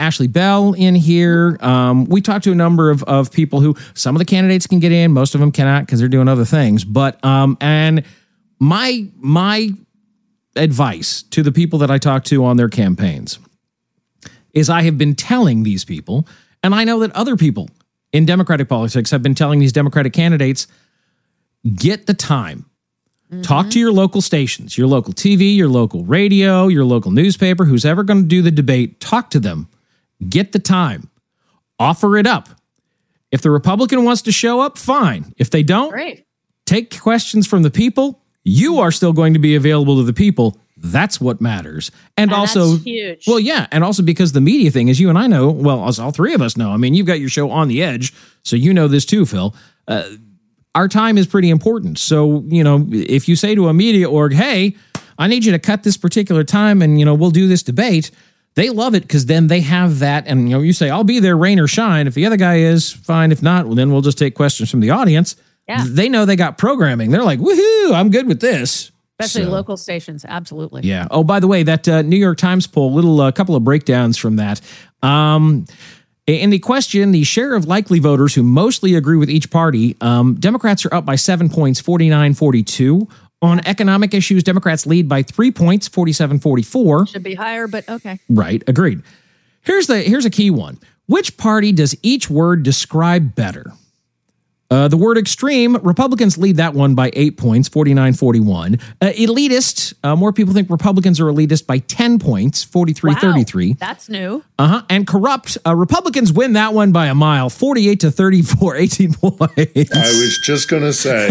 Ashley Bell in here. We talked to a number of people who, some of the candidates can get in, most of them cannot because they're doing other things. But and my advice to the people that I talk to on their campaigns is I have been telling these people, and I know that other people in Democratic politics have been telling these Democratic candidates, get the time. Talk to your local stations, your local TV, your local radio, your local newspaper, who's ever going to do the debate. Talk to them. Get the time. Offer it up. If the Republican wants to show up, fine. If they don't, great. Take questions from the people. You are still going to be available to the people. That's what matters. And also, that's huge. Well, yeah. And also because the media thing, as you and I know, well, as all three of us know, I mean, you've got your show On the Edge, so you know this too, Phil. Our time is pretty important. So, if you say to a media org, hey, I need you to cut this particular time and, we'll do this debate, they love it because then they have that. And, you say, I'll be there, rain or shine. If the other guy is, fine. If not, well, then we'll just take questions from the audience. Yeah. They know they got programming. They're like, woohoo, I'm good with this. Especially local stations. Absolutely. Yeah. Oh, by the way, that New York Times poll, couple of breakdowns from that. In the question, the share of likely voters who mostly agree with each party, Democrats are up by 7 points, 49-42. On economic issues, Democrats lead by 3 points, 47-44. Should be higher, but okay. Right, agreed. Here's a key one. Which party does each word describe better? The word extreme, Republicans lead that one by 8 points, 49-41. Elitist, more people think Republicans are elitist by 10 points, 43-33. Wow, that's new. And corrupt, Republicans win that one by a mile, 48-34, 18 points. I was just going to say.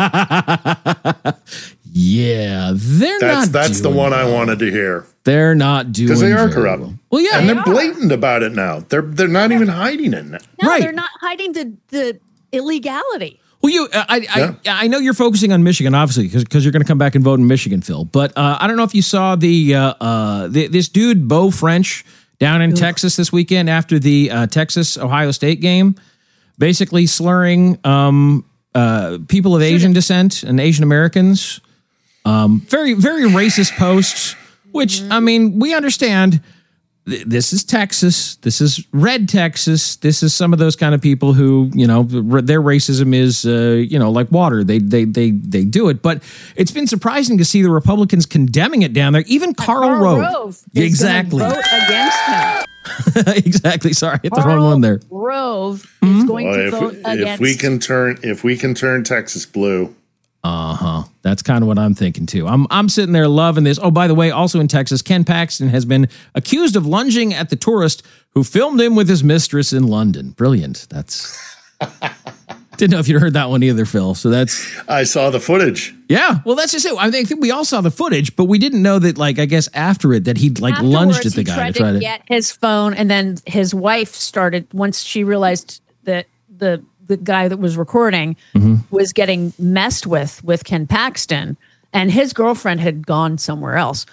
Yeah, that's the one I wanted to hear. They're not doing because they are very corrupt. Well, yeah, and they're blatant about it now. They're not even hiding it now. No, right. They're not hiding the illegality. Well, I know you're focusing on Michigan, obviously, because you're going to come back and vote in Michigan, Phil. But I don't know if you saw this dude, Beau French, down in Texas this weekend after the Texas-Ohio State game, basically slurring people of Asian descent and Asian Americans. Very, very racist posts, which, I mean, we understand. This is Texas. This is red Texas. This is some of those kind of people who, their racism is, like water. They do it. But it's been surprising to see the Republicans condemning it down there. Even Karl Rove. Exactly. Vote against him. Exactly. Sorry, I hit the wrong one there. Rove is going to vote against. If we can turn Texas blue. That's kind of what I'm thinking too. I'm sitting there loving this. Oh, by the way, also in Texas, Ken Paxton has been accused of lunging at the tourist who filmed him with his mistress in London. Brilliant. That's didn't know if you heard that one either, Phil. So I saw the footage. Yeah, well, that's just it. I think we all saw the footage, but we didn't know that. I guess after it, that he lunged at the guy to try to get his phone, and then his wife started once she realized that the guy that was recording was getting messed with Ken Paxton, and his girlfriend had gone somewhere else.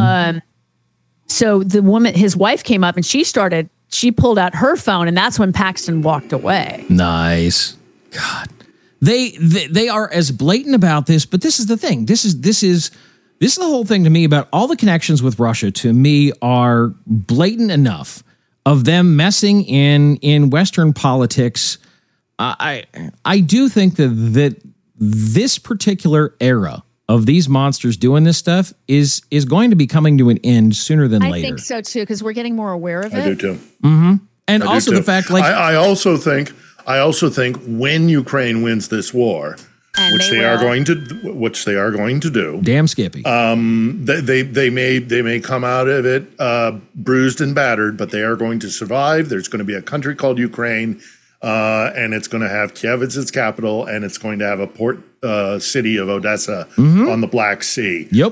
So the woman, his wife, came up and she pulled out her phone, and that's when Paxton walked away. Nice. God, they are as blatant about this, but this is the thing. This is the whole thing to me about all the connections with Russia. To me, are blatant enough of them messing in Western politics. I do think that this particular era of these monsters doing this stuff is going to be coming to an end sooner than later. I think so too, because we're getting more aware of it. I do too. And also the fact, I also think when Ukraine wins this war, which they are going to do, damn Skippy. They may come out of it bruised and battered, but they are going to survive. There's going to be a country called Ukraine. And it's going to have Kiev as its capital, and it's going to have a port city of Odessa on the Black Sea. Yep.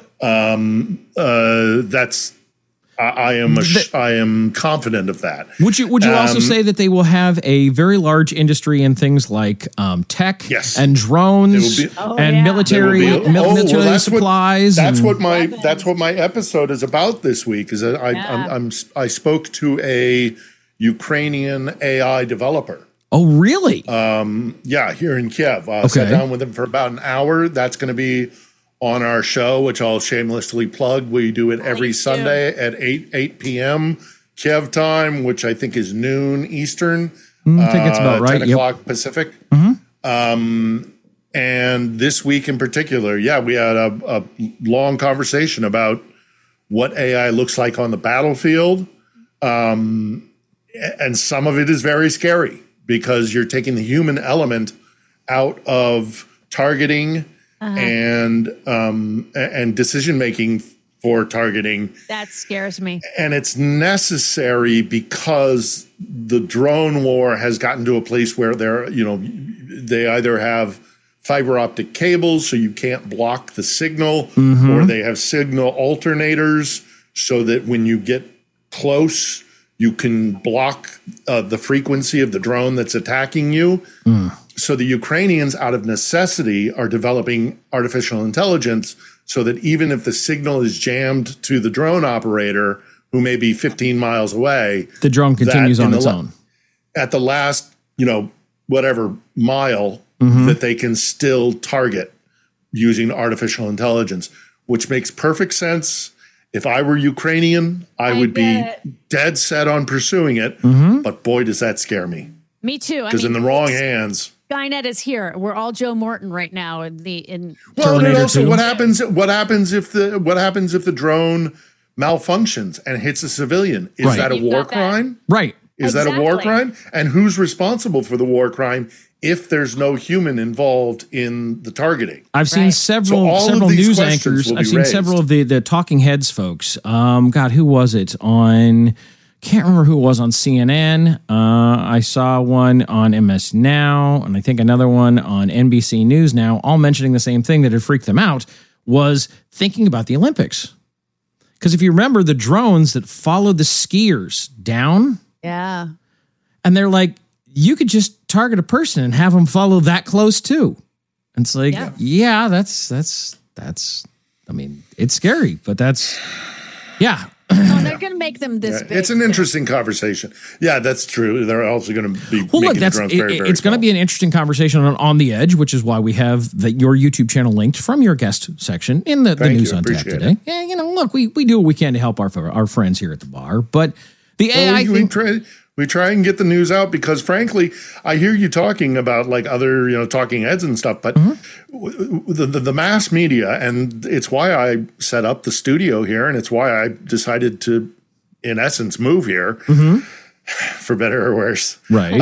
I am confident of that. Would you also say that they will have a very large industry in things like tech and drones and military supplies? That's what my episode is about this week. Is that I spoke to a Ukrainian AI developer. Oh, really? Here in Kiev. Sat down with him for about an hour. That's going to be on our show, which I'll shamelessly plug. We do it every Sunday at 8 p.m. Kiev time, which I think is noon Eastern. I think it's about right. 10 o'clock Pacific. And this week in particular, we had a long conversation about what AI looks like on the battlefield. And some of it is very scary because you're taking the human element out of targeting and decision making for targeting. That scares me. And it's necessary because the drone war has gotten to a place where they either have fiber optic cables so you can't block the signal, or they have signal alternators so that when you get close, you can block the frequency of the drone that's attacking you. So the Ukrainians, out of necessity, are developing artificial intelligence so that even if the signal is jammed to the drone operator, who may be 15 miles away, the drone continues on its own. At the last, whatever mile, that they can still target using artificial intelligence, which makes perfect sense. If I were Ukrainian, I would be dead set on pursuing it. But boy, does that scare me. Me too. Because in the wrong hands. Skynet is here. We're all Joe Morton right now. Well, and also, what happens if the drone malfunctions and hits a civilian? Is that a war crime? Right. Is that a war crime? And who's responsible for the war crime if there's no human involved in the targeting? I've seen several news anchors. I've seen several of the talking heads folks. God, who was it on? Can't remember who it was on CNN. I saw one on MS Now, and I think another one on NBC News Now, all mentioning the same thing that had freaked them out, was thinking about the Olympics. Because if you remember the drones that followed the skiers down, and they're like, you could just target a person and have them follow that close too. And it's like, that's. I mean, it's scary, but that's, Oh, they're going to make them this big. It's an interesting conversation. Yeah, that's true. They're also going to be making the drones very, very it's going to be an interesting conversation on The Edge, which is why we have your YouTube channel linked from your guest section in the News on Tap today. Yeah, look, we do what we can to help our friends here at the bar. But the AI thing... We try and get the news out because, frankly, I hear you talking about like other, talking heads and stuff, but the mass media, and it's why I set up the studio here, and it's why I decided to, in essence, move here, for better or worse. Right.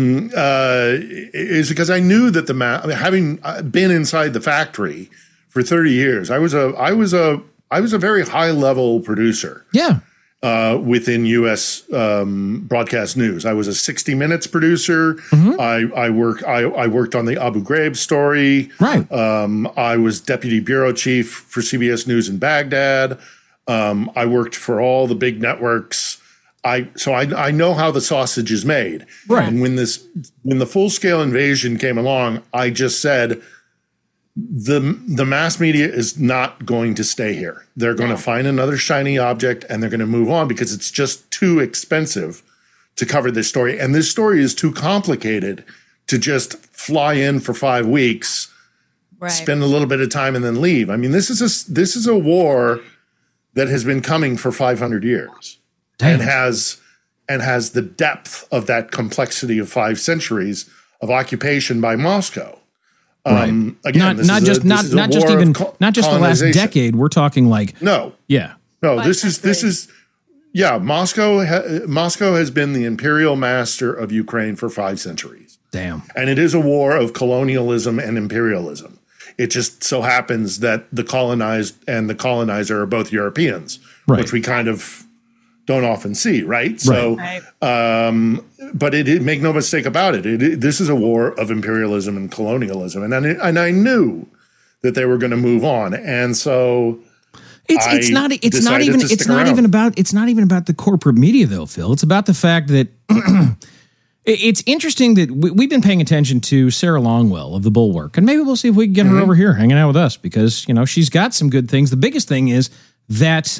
Is because I knew that having been inside the factory for 30 years, I was a very high level producer. Yeah. Within U.S. broadcast news, I was a 60 Minutes producer. I worked on the Abu Ghraib story. Right. I was deputy bureau chief for CBS News in Baghdad. I worked for all the big networks. So I know how the sausage is made. Right. And when the full scale invasion came along, I just said, the mass media is not going to stay here. They're going to find another shiny object and they're going to move on because it's just too expensive to cover this story. And this story is too complicated to just fly in for 5 weeks, spend a little bit of time and then leave. I mean, this is a war that has been coming for 500 years. Damn. and has the depth of that complexity of 5 centuries of occupation by Moscow. Right. Again, not just the last decade. We're talking like Moscow has been the imperial master of Ukraine for 5 centuries. Damn. And it is a war of colonialism and imperialism. It just so happens that the colonized and the colonizer are both Europeans, which we kind of don't often see, right? So, but make no mistake about it. This is a war of imperialism and colonialism, and I knew that they were going to move on, and so it's not even about the corporate media though, Phil. It's about the fact that it's interesting that we've been paying attention to Sarah Longwell of The Bulwark, and maybe we'll see if we can get her over here hanging out with us because she's got some good things. The biggest thing is that.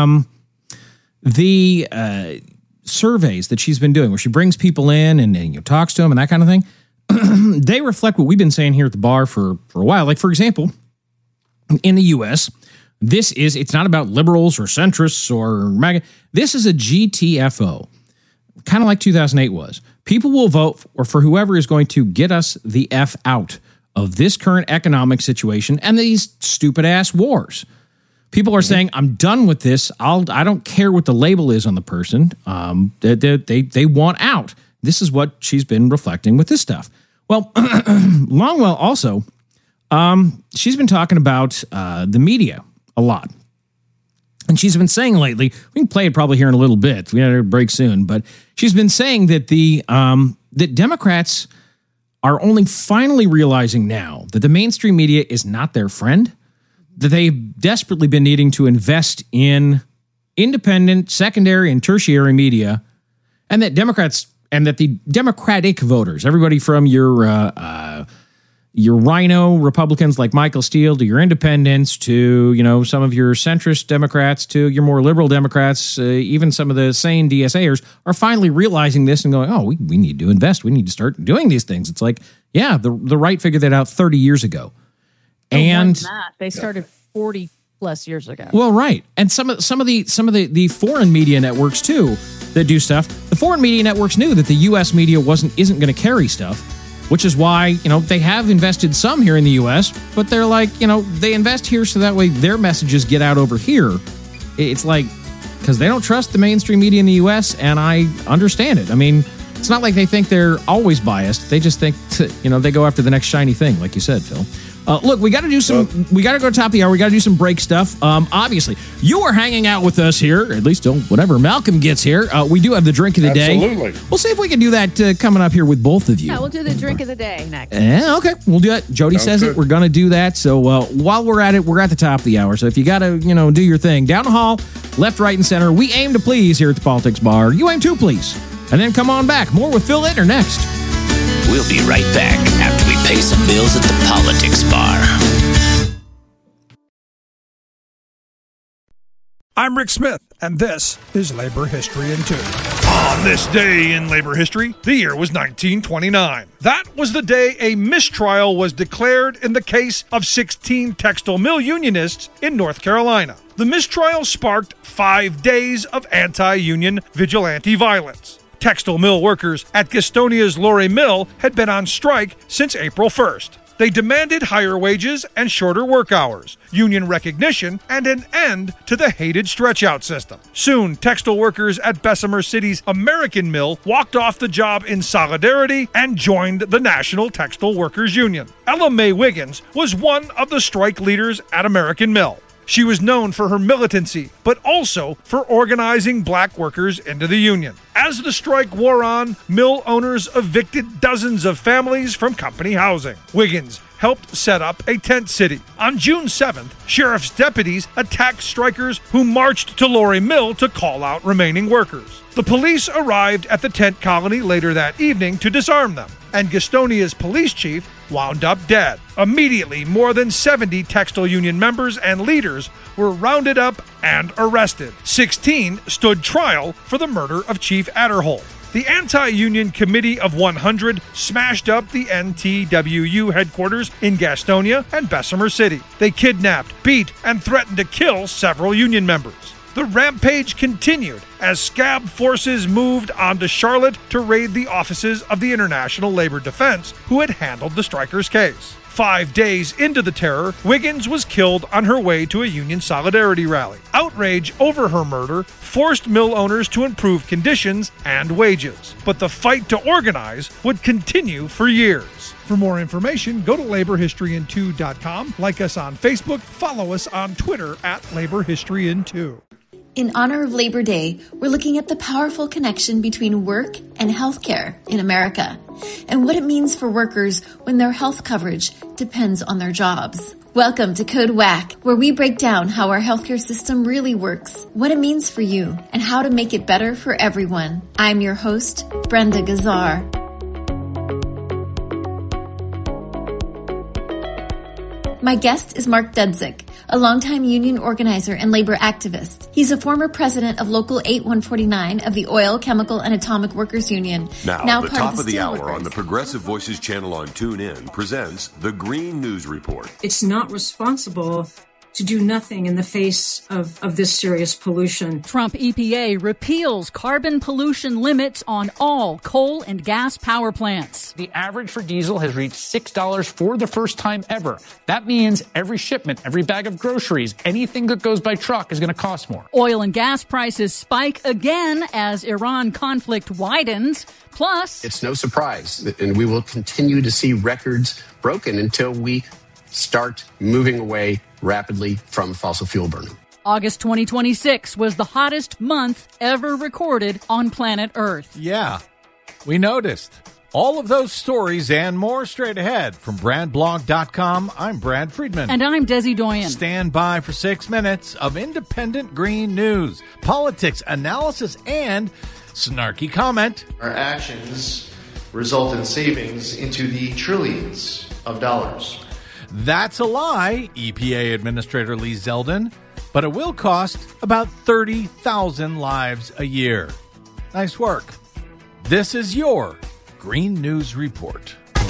The surveys that she's been doing where she brings people in and talks to them and that kind of thing, they reflect what we've been saying here at the bar for a while. Like, for example, in the U.S., It's not about liberals or centrists or MAGA. This is a GTFO, kind of like 2008 was. People will vote for whoever is going to get us the F out of this current economic situation and these stupid ass wars. People are saying, I'm done with this. I don't care what the label is on the person. They want out. This is what she's been reflecting with this stuff. Well, Longwell also, she's been talking about the media a lot. And she's been saying lately, we can play it probably here in a little bit. We got to break soon. But she's been saying that that Democrats are only finally realizing now that the mainstream media is not their friend, that they've desperately been needing to invest in independent, secondary, and tertiary media, and that the Democratic voters, everybody from your rhino Republicans like Michael Steele to your independents to, some of your centrist Democrats to your more liberal Democrats, even some of the sane DSAers are finally realizing this and going, oh, we need to invest. We need to start doing these things. It's like, yeah, the right figured that out 30 years ago. And they started 40 plus years ago. Well, right. And some of the foreign media networks too that do stuff. The foreign media networks knew that the US media isn't going to carry stuff, which is why, they have invested some here in the US, but they're like, they invest here so that way their messages get out over here. It's like, because they don't trust the mainstream media in the US, and I understand it. I mean, it's not like they think they're always biased. They just think, they go after the next shiny thing, like you said, Phil. Look, we got to do we got to go top of the hour. We got to do some break stuff. Obviously, you are hanging out with us here, at least whenever Malcolm gets here. We do have the drink of the day. Absolutely. We'll see if we can do that coming up here with both of you. Yeah, we'll do the drink of the day next. Okay, we'll do that. Jody says good. We're going to do that. So while we're at it, we're at the top of the hour. So if you got to, do your thing. Down the hall, left, right, and center. We aim to please here at the Politics Bar. You aim to please. And then come on back. More with Phil Leitner next. We'll be right back after we pay some bills at the Politics Bar. I'm Rick Smith, and this is Labor History in 2. On this day in labor history, the year was 1929. That was the day a mistrial was declared in the case of 16 textile mill unionists in North Carolina. The mistrial sparked 5 days of anti-union vigilante violence. Textile mill workers at Gastonia's Lorry Mill had been on strike since April 1st. They demanded higher wages and shorter work hours, union recognition, and an end to the hated stretch-out system. Soon, textile workers at Bessemer City's American Mill walked off the job in solidarity and joined the National Textile Workers Union. Ella Mae Wiggins was one of the strike leaders at American Mill. She was known for her militancy, but also for organizing black workers into the union. As the strike wore on, mill owners evicted dozens of families from company housing. Wiggins helped set up a tent city. On June 7th, sheriff's deputies attacked strikers who marched to Lorry Mill to call out remaining workers. The police arrived at the tent colony later that evening to disarm them, and Gastonia's police chief wound up dead. Immediately, more than 70 textile union members and leaders were rounded up and arrested. 16 stood trial for the murder of Chief Adderholt. The Anti-Union Committee of 100 smashed up the NTWU headquarters in Gastonia and Bessemer City. They kidnapped, beat, and threatened to kill several union members. The rampage continued as scab forces moved onto Charlotte to raid the offices of the International Labor Defense, who had handled the strikers' case. 5 days into the terror, Wiggins was killed on her way to a union solidarity rally. Outrage over her murder forced mill owners to improve conditions and wages. But the fight to organize would continue for years. For more information, go to laborhistoryin2.com, like us on Facebook, follow us on Twitter at laborhistoryin2. In honor of Labor Day, we're looking at the powerful connection between work and healthcare in America, and what it means for workers when their health coverage depends on their jobs. Welcome to Code WACK, where we break down how our healthcare system really works, what it means for you, and how to make it better for everyone. I'm your host, Brenda Gazzar. My guest is Mark Dudzik, a longtime union organizer and labor activist. He's a former president of Local 8149 of the Oil, Chemical, and Atomic Workers Union. Now the top of the hour on the Progressive Voices channel on TuneIn presents the Green News Report. It's not responsible to do nothing in the face of this serious pollution. Trump EPA repeals carbon pollution limits on all coal and gas power plants. The average for diesel has reached $6 for the first time ever. That means every shipment, every bag of groceries, anything that goes by truck is going to cost more. Oil and gas prices spike again as Iran conflict widens. Plus, it's no surprise, and we will continue to see records broken until we start moving away rapidly from fossil fuel burning. August 2026 was the hottest month ever recorded on planet Earth. Yeah, we noticed. All of those stories and more straight ahead from BradBlog.com. I'm Brad Friedman. And I'm Desi Doyen. Stand by for 6 minutes of independent green news, politics, analysis, and snarky comment. Our actions result in savings into the trillions of dollars. That's a lie, EPA Administrator Lee Zeldin, but it will cost about 30,000 lives a year. Nice work. This is your Green News Report.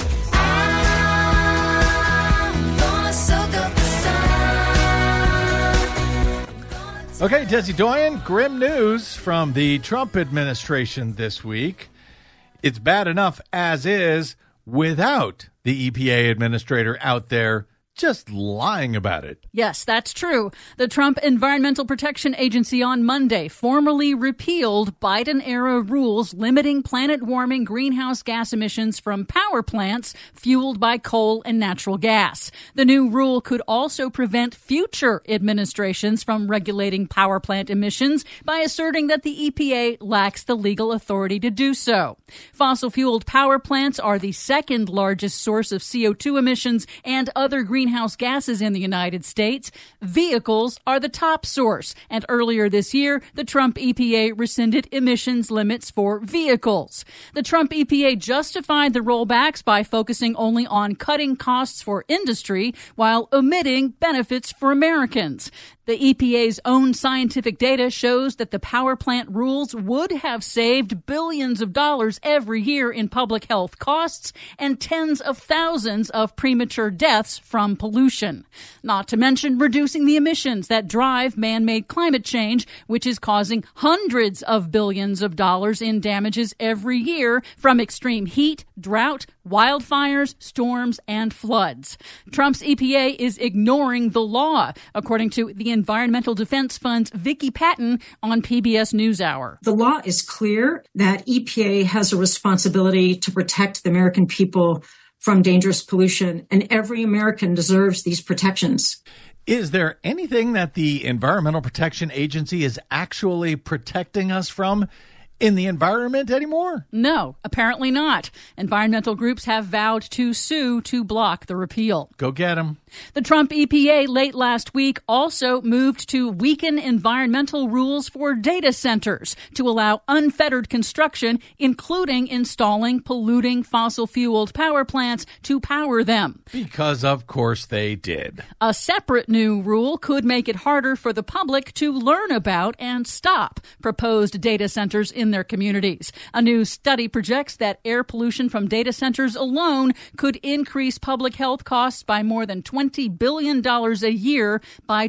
Okay, Desi Doyen, grim news from the Trump administration this week. It's bad enough as is without the EPA administrator out there just lying about it. Yes, that's true. The Trump Environmental Protection Agency on Monday formally repealed Biden-era rules limiting planet-warming greenhouse gas emissions from power plants fueled by coal and natural gas. The new rule could also prevent future administrations from regulating power plant emissions by asserting that the EPA lacks the legal authority to do so. Fossil-fueled power plants are the second largest source of CO2 emissions and other greenhouse gases in the United States. Vehicles are the top source, and earlier this year, the Trump EPA rescinded emissions limits for vehicles. The Trump EPA justified the rollbacks by focusing only on cutting costs for industry while omitting benefits for Americans. The EPA's own scientific data shows that the power plant rules would have saved billions of dollars every year in public health costs and tens of thousands of premature deaths from pollution. Not to mention reducing the emissions that drive man-made climate change, which is causing hundreds of billions of dollars in damages every year from extreme heat, drought, wildfires, storms, and floods. Trump's EPA is ignoring the law, according to the Environmental Defense Fund's Vicki Patton on PBS NewsHour. The law is clear that EPA has a responsibility to protect the American people from dangerous pollution, and every American deserves these protections. Is there anything that the Environmental Protection Agency is actually protecting us from in the environment anymore? No, apparently not. Environmental groups have vowed to sue to block the repeal. Go get them. The Trump EPA late last week also moved to weaken environmental rules for data centers to allow unfettered construction, including installing polluting fossil-fueled power plants to power them. Because, of course, they did. A separate new rule could make it harder for the public to learn about and stop proposed data centers in their communities. A new study projects that air pollution from data centers alone could increase public health costs by more than $20 billion a year by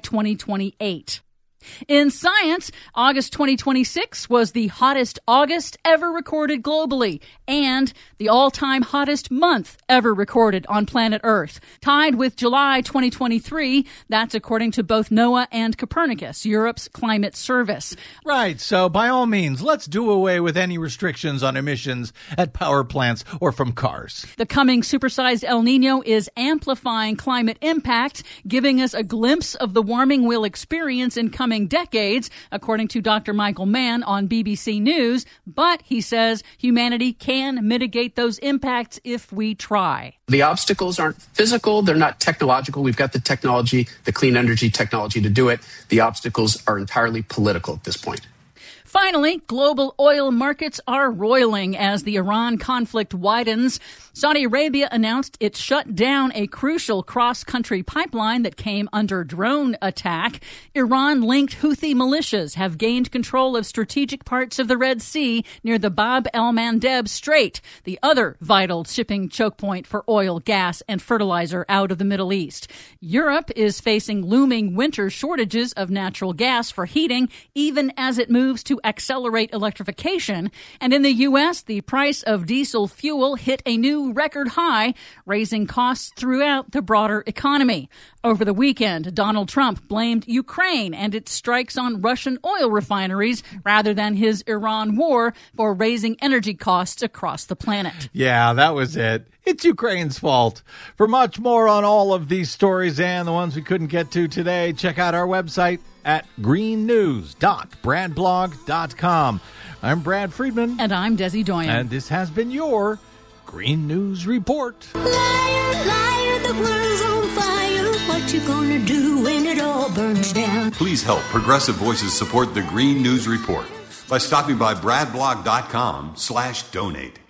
2028. In science, August 2026 was the hottest August ever recorded globally and the all-time hottest month ever recorded on planet Earth, tied with July 2023. That's according to both NOAA and Copernicus, Europe's climate service. Right, so by all means, let's do away with any restrictions on emissions at power plants or from cars. The coming supersized El Nino is amplifying climate impact, giving us a glimpse of the warming we'll experience in coming decades, according to Dr. Michael Mann on BBC News. But, he says, humanity can mitigate those impacts if we try. The obstacles aren't physical. They're not technological. We've got the technology, the clean energy technology to do it. The obstacles are entirely political at this point. Finally, global oil markets are roiling as the Iran conflict widens. Saudi Arabia announced it shut down a crucial cross-country pipeline that came under drone attack. Iran-linked Houthi militias have gained control of strategic parts of the Red Sea near the Bab el-Mandeb Strait, the other vital shipping choke point for oil, gas, and fertilizer out of the Middle East. Europe is facing looming winter shortages of natural gas for heating, even as it moves to accelerate electrification. And in the U.S., the price of diesel fuel hit a new record high, raising costs throughout the broader economy. Over the weekend, Donald Trump blamed Ukraine and its strikes on Russian oil refineries rather than his Iran war for raising energy costs across the planet. Yeah, that was it. It's Ukraine's fault. For much more on all of these stories and the ones we couldn't get to today, check out our website at greennews.bradblog.com. I'm Brad Friedman. And I'm Desi Doyen. And this has been your Green News Report. Liar, liar, the world's on fire. What you gonna do when it all burns down? Please help Progressive Voices support the Green News Report by stopping by bradblog.com/donate.